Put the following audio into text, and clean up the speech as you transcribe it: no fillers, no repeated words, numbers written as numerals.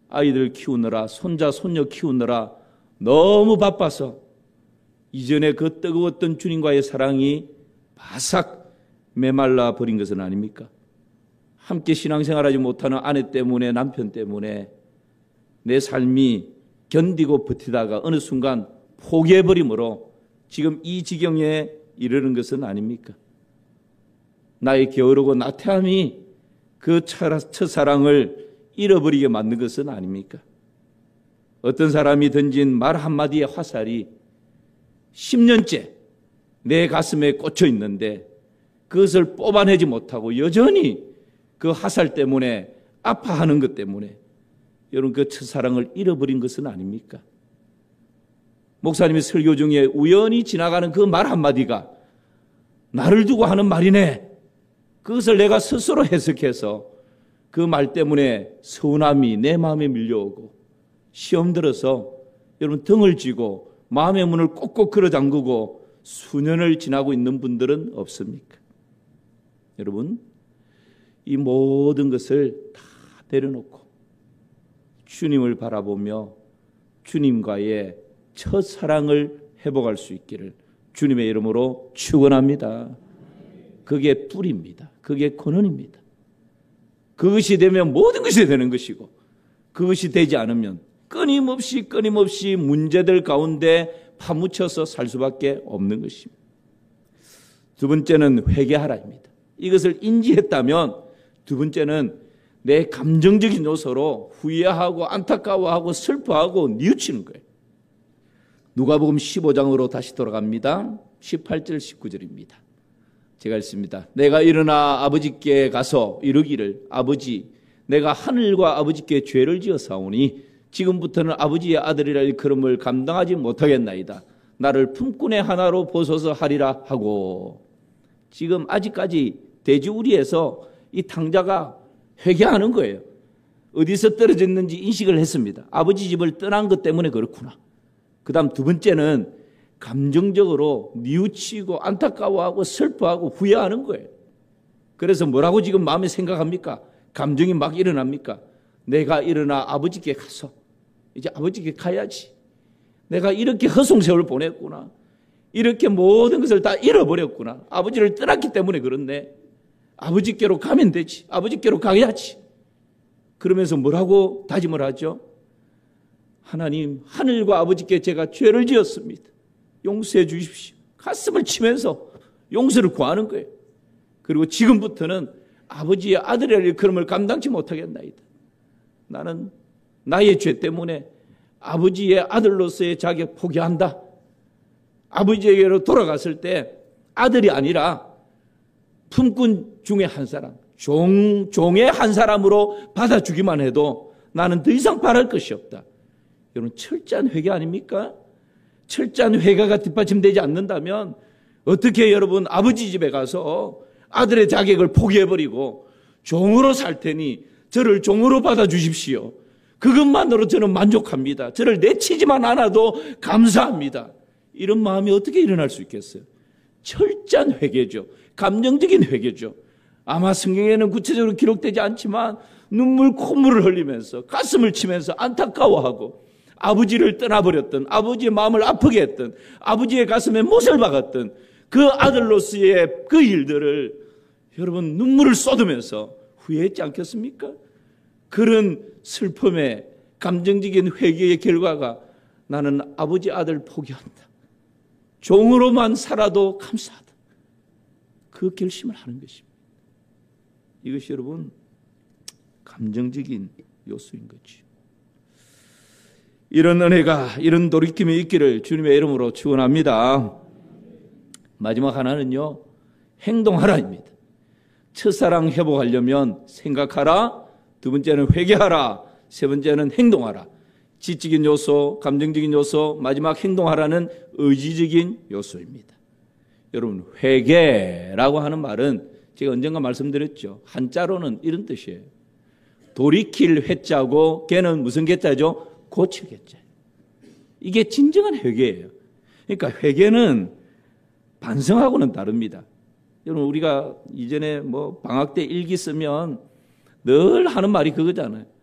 아이들 키우느라, 손자, 손녀 키우느라 너무 바빠서 이전에 그 뜨거웠던 주님과의 사랑이 바삭 메말라 버린 것은 아닙니까? 함께 신앙생활하지 못하는 아내 때문에, 남편 때문에 내 삶이 견디고 버티다가 어느 순간 포기해버림으로 지금 이 지경에 이르는 것은 아닙니까? 나의 게으르고 나태함이 그 첫사랑을 잃어버리게 만든 것은 아닙니까? 어떤 사람이 던진 말 한마디의 화살이 10년째 내 가슴에 꽂혀 있는데 그것을 뽑아내지 못하고 여전히 그 화살 때문에 아파하는 것 때문에 여러분 그 첫사랑을 잃어버린 것은 아닙니까? 목사님이 설교 중에 우연히 지나가는 그 말 한마디가 나를 두고 하는 말이네. 그것을 내가 스스로 해석해서 그 말 때문에 서운함이 내 마음에 밀려오고 시험 들어서 여러분 등을 쥐고 마음의 문을 꼭꼭 걸어 잠그고 수년을 지나고 있는 분들은 없습니까? 여러분 이 모든 것을 다 내려놓고 주님을 바라보며 주님과의 첫사랑을 회복할 수 있기를 주님의 이름으로 축원합니다. 그게 뿌리입니다. 그게 근원입니다. 그것이 되면 모든 것이 되는 것이고 그것이 되지 않으면 끊임없이 문제들 가운데 파묻혀서 살 수밖에 없는 것입니다. 두 번째는 회개하라입니다. 이것을 인지했다면 두 번째는 내 감정적인 요소로 후회하고 안타까워하고 슬퍼하고 뉘우치는 거예요. 누가복음 15장으로 다시 돌아갑니다. 18절 19절입니다. 제가 읽습니다. 내가 일어나 아버지께 가서 이르기를 아버지 내가 하늘과 아버지께 죄를 지었사오니 지금부터는 아버지의 아들이라 일컬음을 감당하지 못하겠나이다. 나를 품꾼의 하나로 보소서 하리라 하고 지금 아직까지 돼지우리에서 이 탕자가 회개하는 거예요. 어디서 떨어졌는지 인식을 했습니다. 아버지 집을 떠난 것 때문에 그렇구나. 그 다음 두 번째는 감정적으로 뉘우치고 안타까워하고 슬퍼하고 후회하는 거예요. 그래서 뭐라고 지금 마음에 생각합니까? 감정이 막 일어납니까? 내가 일어나 아버지께 가서 이제 아버지께 가야지. 내가 이렇게 허송세월을 보냈구나. 이렇게 모든 것을 다 잃어버렸구나. 아버지를 떠났기 때문에 그렇네. 아버지께로 가면 되지. 아버지께로 가야지. 그러면서 뭐라고 다짐을 하죠? 하나님, 하늘과 아버지께 제가 죄를 지었습니다. 용서해 주십시오. 가슴을 치면서 용서를 구하는 거예요. 그리고 지금부터는 아버지의 아들이라 일컬음을 감당치 못하겠나이다. 나는 나의 죄 때문에 아버지의 아들로서의 자격 포기한다. 아버지에게로 돌아갔을 때 아들이 아니라 품꾼 중에 한 사람, 종의 한 사람으로 받아주기만 해도 나는 더 이상 바랄 것이 없다. 여러분 철저한 회개 아닙니까? 철저한 회개가 뒷받침되지 않는다면 어떻게 여러분 아버지 집에 가서 아들의 자격을 포기해버리고 종으로 살 테니 저를 종으로 받아주십시오. 그것만으로 저는 만족합니다. 저를 내치지만 않아도 감사합니다. 이런 마음이 어떻게 일어날 수 있겠어요? 철저한 회개죠. 감정적인 회개죠. 아마 성경에는 구체적으로 기록되지 않지만 눈물 콧물을 흘리면서 가슴을 치면서 안타까워하고 아버지를 떠나버렸던 아버지의 마음을 아프게 했던 아버지의 가슴에 못을 박았던 그 아들로서의 그 일들을 여러분 눈물을 쏟으면서 후회했지 않겠습니까? 그런 슬픔의 감정적인 회개의 결과가 나는 아버지 아들 포기한다. 종으로만 살아도 감사하다. 그 결심을 하는 것입니다. 이것이 여러분 감정적인 요소인 거죠. 이런 은혜가 이런 돌이킴이 있기를 주님의 이름으로 축원합니다. 마지막 하나는요. 행동하라입니다. 첫사랑 회복하려면 생각하라. 두 번째는 회개하라. 세 번째는 행동하라. 지적인 요소, 감정적인 요소, 마지막 행동하라는 의지적인 요소입니다. 여러분 회개라고 하는 말은 제가 언젠가 말씀드렸죠. 한자로는 이런 뜻이에요. 돌이킬 회자고 걔는 무슨 개자죠? 고칠 개자예요. 이게 진정한 회개예요. 그러니까 회개는 반성하고는 다릅니다. 여러분 우리가 이전에 뭐 방학 때 일기 쓰면 늘 하는 말이 그거잖아요.